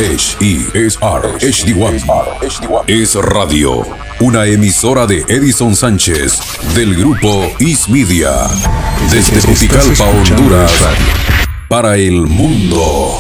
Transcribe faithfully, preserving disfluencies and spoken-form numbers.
H E S R H D uno. Es Radio, una emisora de Edison Sánchez del grupo Is Media. Desde Tropical, Honduras, para el mundo.